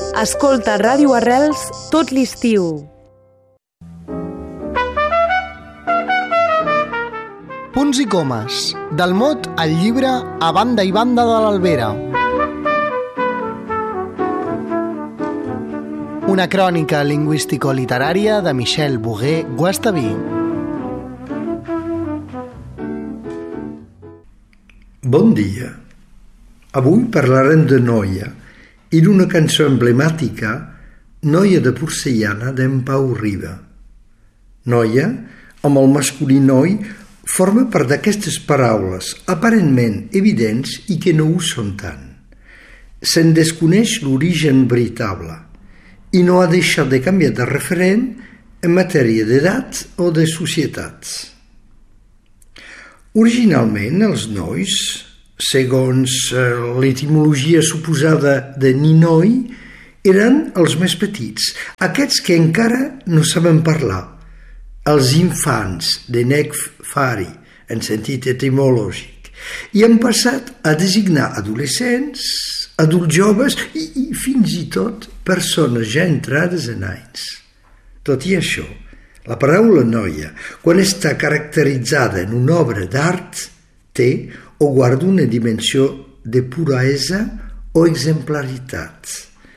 Escolta Ràdio Arrels tot l'estiu. Punts i comes, del mot al llibre A banda i banda de l'Albera. Una crònica lingüístico-literària de Michel Bogué-Guastaví. Bon dia. Avui parlarem de Noia i d'una cançó emblemàtica, Noia de porcellana d'en Pau Riba. Noia, amb el masculí noi, forma part d'aquestes paraules aparentment evidents i que no ho són tant. Se'n desconeix l'origen veritable i no ha deixat de canviar de referent en matèria d'edat o de societats. Originalment, els nois, segons l'etimologia suposada de ninoi, eren els més petits, aquests que encara no saben parlar, els infants de nec fari, en sentit etimològic, i han passat a designar adolescents, adults joves i fins i tot persones ja entrades en anys. Tot i això, la paraula noia, quan està caracteritzada en una obra d'art, té o guarda una dimensió de puresa o exemplaritat.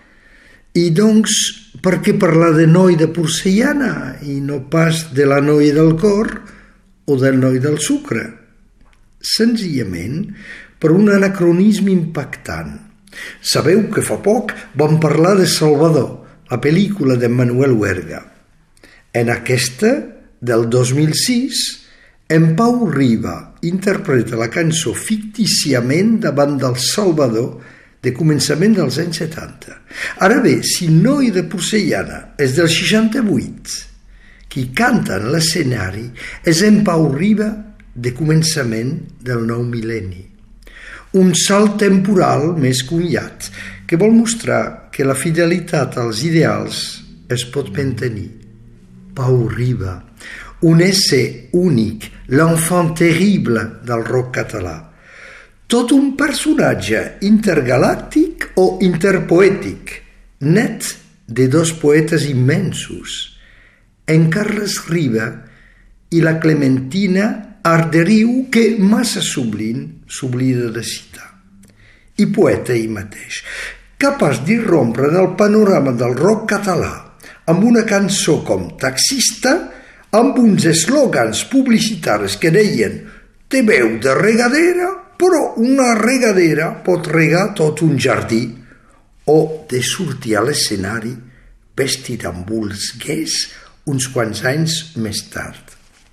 I doncs, per què parlar de noi de porcellana i no pas de la noia del cor o del noi del sucre? Senzillament, per un anacronisme impactant. Sabeu que fa poc vam parlar de Salvador, la pel·lícula de Manuel Huerga. En aquesta, del 2006, en Pau Riba interpreta la cançó fictíciament davant del Salvador de començament dels anys 70. Ara bé, si Noia de porcellana és del 68, qui canta en l'escenari és en Pau Riba de començament del nou mil·lenni. Un salt temporal més que un llat, que vol mostrar que la fidelitat als ideals es pot mantenir. Pau Riba, un ésser únic, l'enfant terrible del rock català. Tot un personatge intergalàctic o interpoètic, net de dos poetes immensos, en Carles Riba i la Clementina Arderiu, que massa s'oblida de citar. I poeta ell mateix, capaç d'irrompre en el panorama del rock català amb una cançó com Taxista, amb uns eslògans publicitaris que deien «Té veu de regadera, però una regadera pot regar tot un jardí», o de sortir a l'escenari vestit amb ulls gais uns quants anys més tard.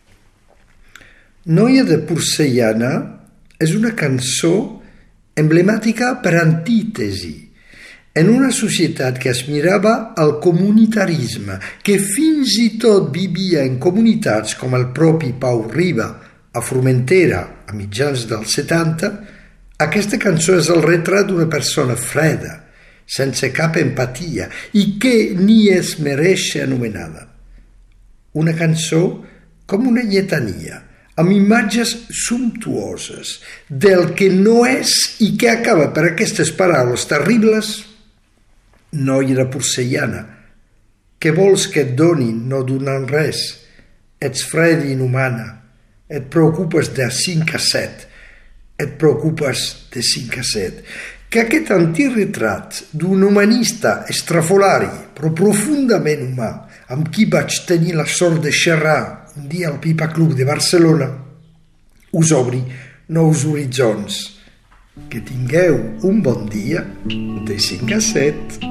Noia de porcellana és una cançó emblemàtica per antítesi, en una societat que aspirava al comunitarisme, que fins i tot vivia en comunitats com el propi Pau Riba a Formentera a mitjans dels 70, aquesta cançó és el retrat d'una persona freda, sense cap empatia i que ni es mereix ser anomenada. Una cançó com una lletania, amb imatges sumptuoses del que no és i que acaba per aquestes paraules terribles. Noia de porcellana, què vols que et donin no donant res? Ets freda i inhumana, et preocupes de 5 a 7, et preocupes de 5 a 7. Que aquest antiretrat d'un humanista estrafolari però profundament humà, amb qui vaig tenir la sort de xerrar un dia al Pipa Club de Barcelona, us obri nous horitzons. Que tingueu un bon dia de 5 a 7.